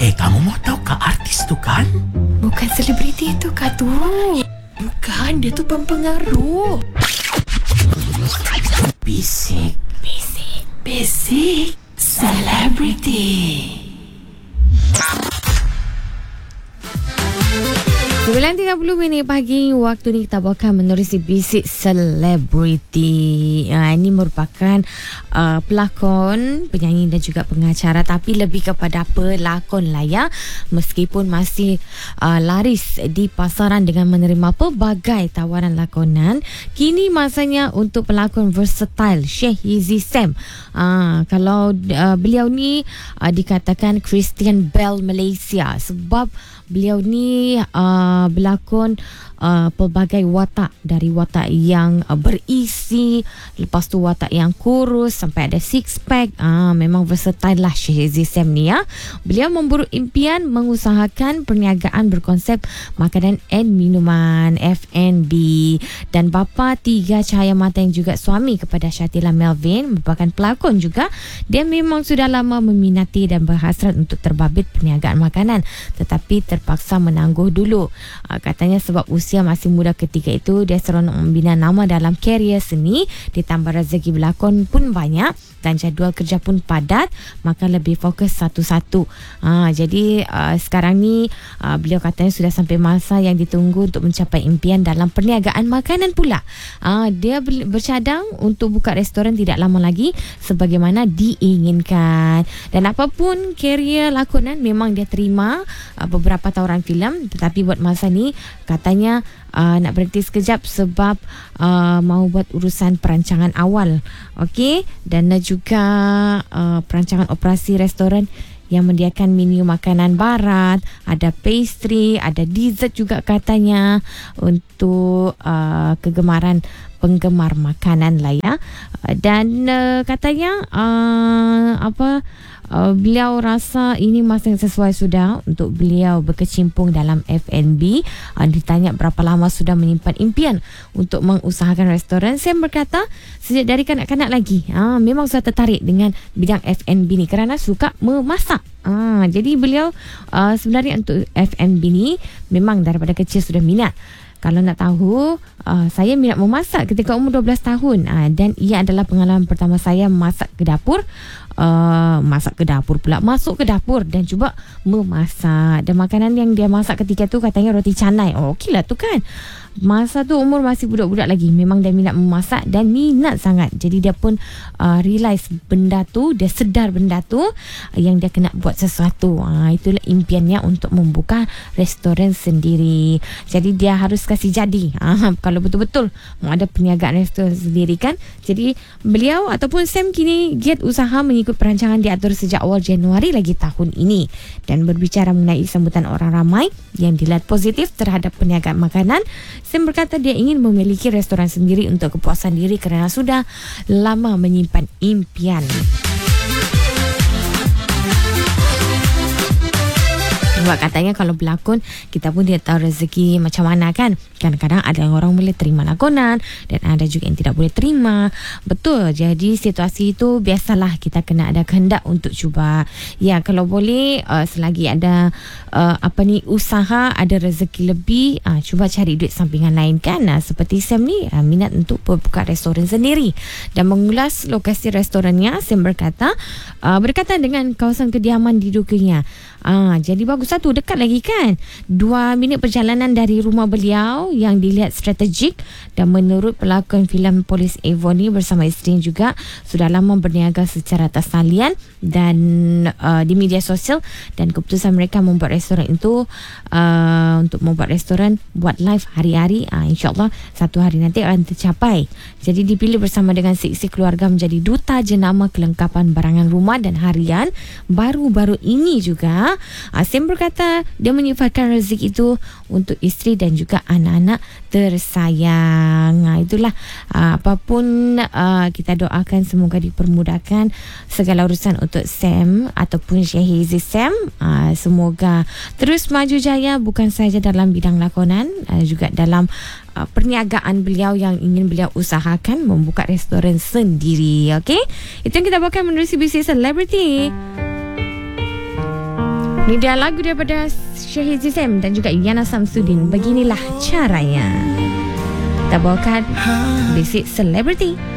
Kamu mau tahu Kak artis tu kan? Bukan selebriti itu Kak tu. Bukan, dia tu pempengaruh. Bisik selebriti. 9.30 pagi, waktu ni kita akan menerusi bisik selebriti. Ini merupakan pelakon, penyanyi dan juga pengacara, tapi lebih kepada pelakon lah ya. Meskipun masih laris di pasaran dengan menerima pelbagai tawaran lakonan, kini masanya untuk pelakon versatile Shahrizi Sam. Kalau beliau ni dikatakan Christian Bale Malaysia, sebab beliau ni berlakon pelbagai watak, dari watak yang berisi, lepas tu watak yang kurus sampai ada six pack. Memang versatile lah Shahrizi Sam ni ya. Beliau memburu impian mengusahakan perniagaan berkonsep makanan and minuman F&B, dan bapa 3 cahaya mata yang juga suami kepada Shatila Melvin, merupakan pelakon juga. Dia memang sudah lama meminati dan berhasrat untuk terbabit perniagaan makanan, tetapi terpaksa menangguh dulu. Katanya sebab usia masih muda ketika itu, dia seronok membina nama dalam karier seni, ditambah rezeki berlakon pun banyak dan jadual kerja pun padat, maka lebih fokus satu-satu. Jadi sekarang ni beliau katanya sudah sampai masa yang ditunggu untuk mencapai impian dalam perniagaan makanan pula. Dia bercadang untuk buka restoran tidak lama lagi sebagaimana diinginkan. Dan apapun karier lakonan, memang dia terima beberapa tawaran filem, tetapi buat masa ni katanya nak berhenti sekejap sebab mau buat urusan perancangan awal. Okey, dan juga perancangan operasi restoran yang menyediakan menu makanan barat, ada pastry, ada dessert juga katanya untuk kegemaran penggemar makanan lah ya. Dan katanya beliau rasa ini masa yang sesuai sudah untuk beliau berkecimpung dalam F&B. Ditanya berapa lama sudah menyimpan impian untuk mengusahakan restoran, Sam berkata sejak dari kanak-kanak lagi memang sudah tertarik dengan bidang F&B ni kerana suka memasak. Jadi beliau sebenarnya untuk F&B ni memang daripada kecil sudah minat. Kalau nak tahu, saya minat memasak ketika umur 12 tahun. Dan ia adalah pengalaman pertama saya masuk ke dapur dan cuba memasak. Dan makanan yang dia masak ketika tu katanya roti canai. Okey lah tu kan. Masa tu umur masih budak-budak lagi, memang dia minat memasak dan minat sangat. Jadi dia pun realise benda tu, dia sedar benda tu yang dia kena buat sesuatu. Itulah impiannya untuk membuka restoran sendiri. Jadi dia harus kasih jadi kalau betul-betul mau ada perniagaan restoran sendiri kan. Jadi beliau ataupun Sam kini giat usaha mengikut perancangan diatur sejak awal Januari lagi tahun ini. Dan berbicara mengenai sambutan orang ramai yang dilihat positif terhadap perniagaan makanan, Sam berkata dia ingin memiliki restoran sendiri untuk kepuasan diri kerana sudah lama menyimpan impian. Sebab katanya kalau berlakon, kita pun tidak tahu rezeki macam mana kan. Kadang-kadang ada yang orang boleh terima lakonan dan ada juga yang tidak boleh terima. Betul, jadi situasi itu biasalah, kita kena ada kehendak untuk cuba. Ya, kalau boleh selagi ada usaha, ada rezeki lebih, cuba cari duit sampingan lain kan. Seperti Sam ni minat untuk buka restoran sendiri. Dan mengulas lokasi restorannya, Sam berkata berdekatan dengan kawasan kediaman didukunya. Jadi bagus satu, dekat lagi kan. 2 minit perjalanan dari rumah beliau yang dilihat strategik. Dan menurut pelakon filem Polis Avon ni bersama isteri juga sudah lama berniaga secara tersalian dan di media sosial. Dan keputusan mereka membuat restoran itu untuk membuat restoran buat live hari-hari, insyaAllah satu hari nanti akan tercapai. Jadi dipilih bersama dengan siksi keluarga menjadi duta jenama kelengkapan barangan rumah dan harian baru-baru ini juga. Sam berkata dia menyifatkan rezeki itu untuk isteri dan juga anak-anak tersayang. Itulah apapun kita doakan semoga dipermudahkan segala urusan untuk Sam ataupun Shahrizi Sam. Semoga terus maju jaya, bukan saja dalam bidang lakonan, juga dalam perniagaan beliau yang ingin beliau usahakan membuka restoran sendiri. Okey, itu yang kita bawakan menerusi bisnis selebriti. Ini dia lagu daripada Syahid Zizem dan juga Yana Samsudin. Beginilah caranya. Kita bawakan Basic Celebrity.